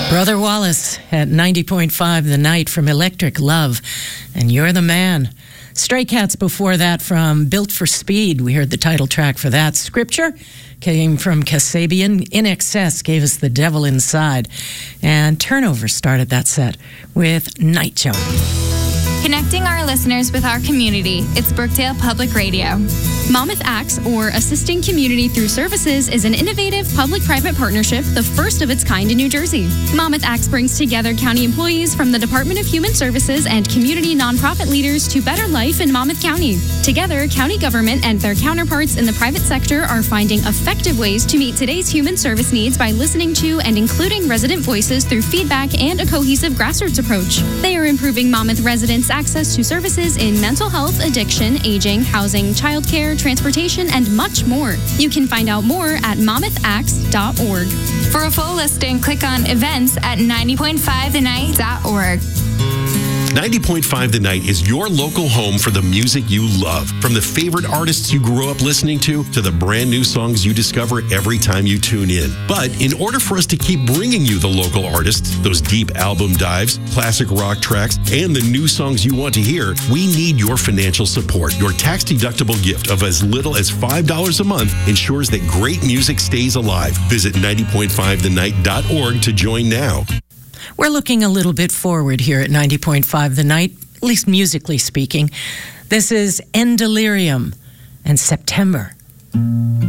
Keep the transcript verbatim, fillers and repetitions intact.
Brother Wallace at ninety point five The Night from Electric Love, and You're the Man. Stray Cats before that from Built for Speed. We heard the title track for that. Scripture came from Kasabian. In Excess gave us The Devil Inside. And Turnover started that set with Night Jump. Connecting our listeners with our community, it's Brookdale Public Radio. Monmouth Acts, or Assisting Community Through Services, is an innovative public-private partnership, the first of its kind in New Jersey. Monmouth Acts brings together county employees from the Department of Human Services and community nonprofit leaders to better life in Monmouth County. Together, county government and their counterparts in the private sector are finding effective ways to meet today's human service needs by listening to and including resident voices through feedback and a cohesive grassroots approach. They are improving Monmouth residents' access to services in mental health, addiction, aging, housing, childcare, transportation, and much more. You can find out more at monmouth acts dot org. For a full listing, click on events at ninety point five the night dot org. ninety point five The Night is your local home for the music you love. From the favorite artists you grew up listening to, to the brand new songs you discover every time you tune in. But in order for us to keep bringing you the local artists, those deep album dives, classic rock tracks, and the new songs you want to hear, we need your financial support. Your tax-deductible gift of as little as five dollars a month ensures that great music stays alive. Visit ninety point five the night dot org to join now. We're looking a little bit forward here at ninety point five The Night, at least musically speaking. This is En Delirium and September.